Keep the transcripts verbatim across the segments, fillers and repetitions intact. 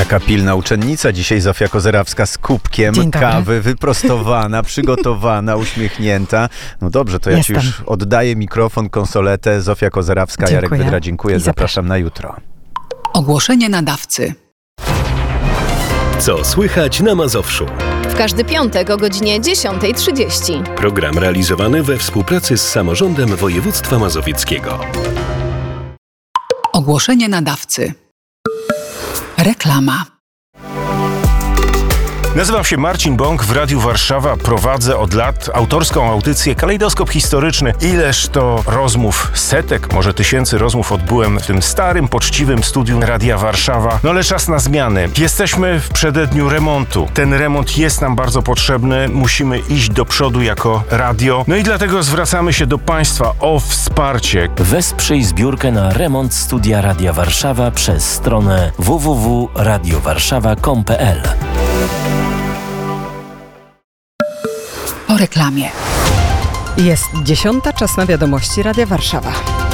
Jaka pilna uczennica. Dzisiaj Zofia Kozerawska z kubkiem kawy, wyprostowana, przygotowana, uśmiechnięta. No dobrze, to ja Jestem. Ci już oddaję mikrofon, konsoletę. Zofia Kozerawska, Dziękuję. Jarek Wydra, dziękuję. I Zapraszam na jutro. Ogłoszenie nadawcy. Co słychać na Mazowszu? W każdy piątek o godzinie dziesiąta trzydzieści. Program realizowany we współpracy z Samorządem Województwa Mazowieckiego. Ogłoszenie nadawcy. Reklama. Nazywam się Marcin Bąk, w Radiu Warszawa prowadzę od lat autorską audycję Kalejdoskop Historyczny. Ileż to rozmów, setek, może tysięcy rozmów odbyłem w tym starym, poczciwym studiu Radia Warszawa. No ale czas na zmiany. Jesteśmy w przededniu remontu. Ten remont jest nam bardzo potrzebny. Musimy iść do przodu jako radio. No i dlatego zwracamy się do Państwa o wsparcie. Wesprzyj zbiórkę na remont studia Radia Warszawa przez stronę w w w kropka radio warszawa kropka com kropka p l. Po reklamie. Jest dziesiąta, czas na wiadomości Radia Warszawa.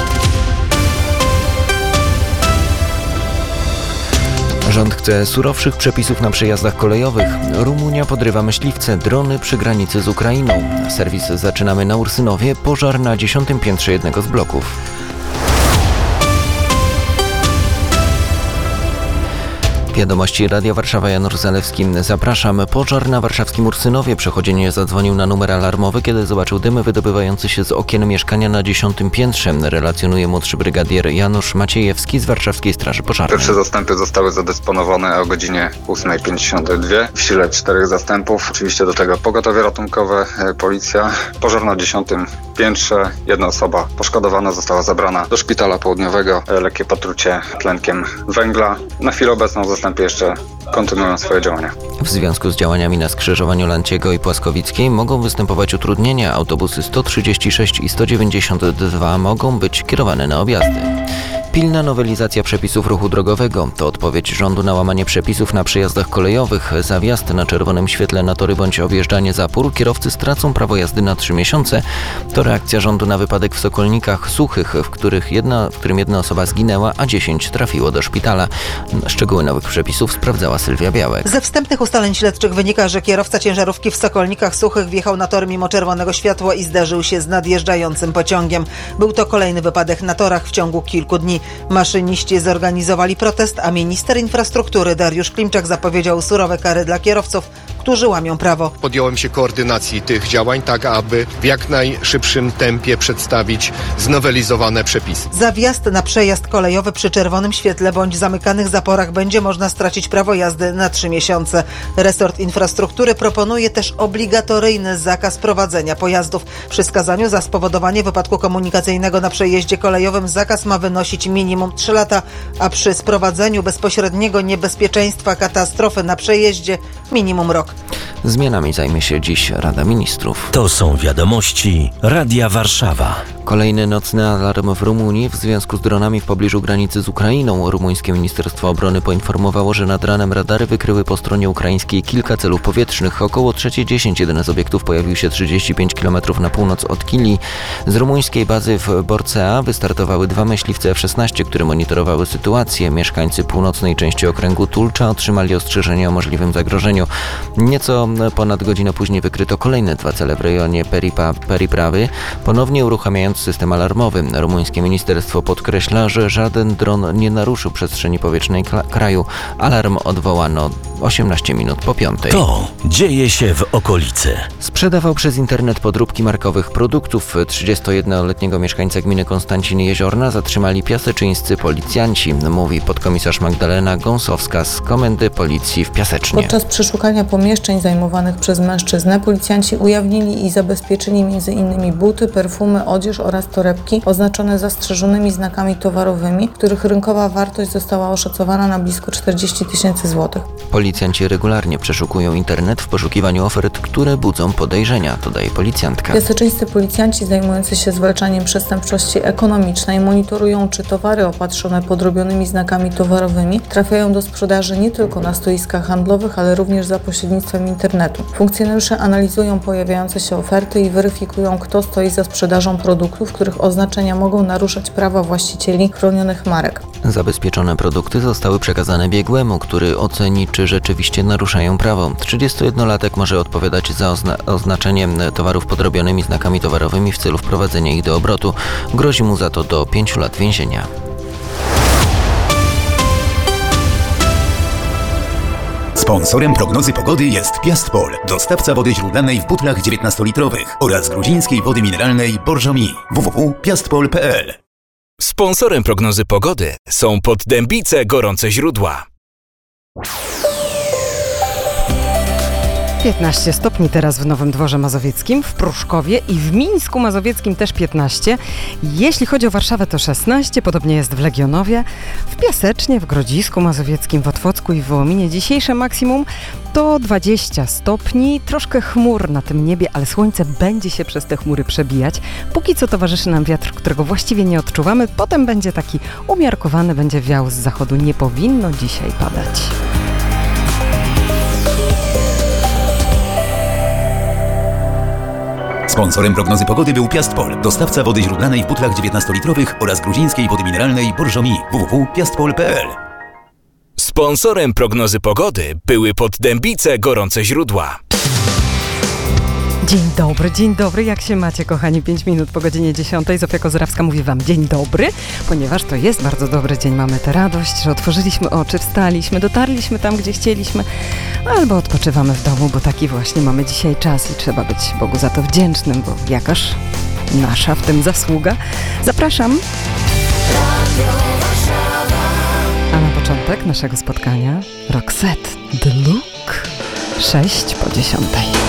Rząd chce surowszych przepisów na przejazdach kolejowych. Rumunia podrywa myśliwce, drony przy granicy z Ukrainą. Serwis Zaczynamy na Ursynowie, pożar na dziesiątym piętrze jednego z bloków. Wiadomości Radia Warszawa, Janusz Zalewski. Zapraszam. Pożar na warszawskim Ursynowie. Przechodzień zadzwonił na numer alarmowy, kiedy zobaczył dym wydobywający się z okien mieszkania na dziesiątym piętrze. Relacjonuje młodszy brygadier Janusz Maciejewski z Warszawskiej Straży Pożarnej. Pierwsze zastępy zostały zadysponowane o godzinie ósma pięćdziesiąt dwa. W sile czterech zastępów. Oczywiście do tego pogotowie ratunkowe, policja. Pożar na dziesiątym piętrze. Jedna osoba poszkodowana została zabrana do szpitala południowego. Lekkie potrucie tlenkiem węgla. Na chwilę obecną zastępy jeszcze kontynuują swoje działania. W związku z działaniami na skrzyżowaniu Lanciego i Płaskowickiej mogą występować utrudnienia. Autobusy sto trzydzieści sześć i sto dziewięćdziesiąt dwa mogą być kierowane na objazdy. Pilna nowelizacja przepisów ruchu drogowego to odpowiedź rządu na łamanie przepisów na przejazdach kolejowych. Za wjazd na czerwonym świetle na tory bądź objeżdżanie zapór kierowcy stracą prawo jazdy na trzy miesiące. To reakcja rządu na wypadek w Sokolnikach Suchych, w, których jedna, w którym jedna osoba zginęła, a dziesięć trafiło do szpitala. Szczegóły nowych przepisów sprawdzała Sylwia Białek. Ze wstępnych ustaleń śledczych wynika, że kierowca ciężarówki w Sokolnikach Suchych wjechał na tor mimo czerwonego światła i zderzył się z nadjeżdżającym pociągiem. Był to kolejny wypadek na torach w ciągu kilku dni. Maszyniści zorganizowali protest, a minister infrastruktury Dariusz Klimczak zapowiedział surowe kary dla kierowców, którzy łamią prawo. Podjąłem się koordynacji tych działań, tak aby w jak najszybszym tempie przedstawić znowelizowane przepisy. Za wjazd na przejazd kolejowy przy czerwonym świetle bądź zamykanych zaporach będzie można stracić prawo jazdy na trzy miesiące. Resort infrastruktury proponuje też obligatoryjny zakaz prowadzenia pojazdów. Przy skazaniu za spowodowanie wypadku komunikacyjnego na przejeździe kolejowym zakaz ma wynosić minimum trzy lata, a przy sprowadzeniu bezpośredniego niebezpieczeństwa katastrofy na przejeździe minimum rok. Zmianami zajmie się dziś Rada Ministrów. To są wiadomości Radia Warszawa. Kolejny nocny alarm w Rumunii w związku z dronami w pobliżu granicy z Ukrainą. Rumuńskie Ministerstwo Obrony poinformowało, że nad ranem radary wykryły po stronie ukraińskiej kilka celów powietrznych. Około trzecia dziesięć jeden z obiektów pojawił się trzydzieści pięć kilometrów na północ od Kili. Z rumuńskiej bazy w Borcea wystartowały dwa myśliwce F szesnaście, które monitorowały sytuację. Mieszkańcy północnej części okręgu Tulcza otrzymali ostrzeżenie o możliwym zagrożeniu. Nieco ponad godzinę później wykryto kolejne dwa cele w rejonie Peripa, Periprawy, ponownie uruchamiając system alarmowy. Rumuńskie ministerstwo podkreśla, że żaden dron nie naruszył przestrzeni powietrznej kraju. Alarm odwołano osiemnaście minut po piątej. To dzieje się w okolicy. Sprzedawał przez internet podróbki markowych produktów. trzydziestojednoletniego mieszkańca gminy Konstancin Jeziorna zatrzymali piaseczyńscy policjanci, mówi podkomisarz Magdalena Gąsowska z Komendy Policji w Piasecznie. Podczas przeszukania pomieszczeń zajmowanych przez mężczyznę policjanci ujawnili i zabezpieczyli między innymi buty, perfumy, odzież oraz torebki oznaczone zastrzeżonymi znakami towarowymi, których rynkowa wartość została oszacowana na blisko czterdzieści tysięcy złotych. Policja Policjanci regularnie przeszukują internet w poszukiwaniu ofert, które budzą podejrzenia, dodaje policjantka. Piaseczyńscy policjanci zajmujący się zwalczaniem przestępczości ekonomicznej monitorują, czy towary opatrzone podrobionymi znakami towarowymi trafiają do sprzedaży nie tylko na stoiskach handlowych, ale również za pośrednictwem internetu. Funkcjonariusze analizują pojawiające się oferty i weryfikują, kto stoi za sprzedażą produktów, których oznaczenia mogą naruszać prawa właścicieli chronionych marek. Zabezpieczone produkty zostały przekazane biegłemu, który oceni, czy rzeczywiście naruszają prawo. trzydziestojednolatek może odpowiadać za ozna- oznaczenie towarów podrobionymi znakami towarowymi w celu wprowadzenia ich do obrotu. Grozi mu za to do pięciu lat więzienia. Sponsorem prognozy pogody jest Piastpol, dostawca wody źródlanej w butlach dziewiętnastolitrowych oraz gruzińskiej wody mineralnej Borżomi. w w w kropka piastpol kropka p l. Sponsorem prognozy pogody są Poddębice Gorące Źródła. piętnaście stopni teraz w Nowym Dworze Mazowieckim, w Pruszkowie i w Mińsku Mazowieckim też piętnaście. Jeśli chodzi o Warszawę, to szesnaście, podobnie jest w Legionowie, w Piasecznie, w Grodzisku Mazowieckim, w Otwocku i w Wołominie. Dzisiejsze maksimum to dwadzieścia stopni, troszkę chmur na tym niebie, ale słońce będzie się przez te chmury przebijać. Póki co towarzyszy nam wiatr, którego właściwie nie odczuwamy, potem będzie taki umiarkowany, będzie wiał z zachodu. Nie powinno dzisiaj padać. Sponsorem prognozy pogody był Piastpol, dostawca wody źródlanej w butlach dziewiętnastolitrowych oraz gruzińskiej wody mineralnej Borżomi. w w w kropka piastpol kropka p l. Sponsorem prognozy pogody były Poddębice Gorące Źródła. Dzień dobry, dzień dobry, jak się macie, kochani? pięć minut po godzinie dziesiątej. Zofia Kozłowska mówi wam dzień dobry, ponieważ to jest bardzo dobry dzień. Mamy tę radość, że otworzyliśmy oczy, wstaliśmy, dotarliśmy tam, gdzie chcieliśmy, albo odpoczywamy w domu, bo taki właśnie mamy dzisiaj czas i trzeba być Bogu za to wdzięcznym, bo jakaż nasza w tym zasługa. Zapraszam. A na początek naszego spotkania Roxette, The Look, sześć po dziesiątej.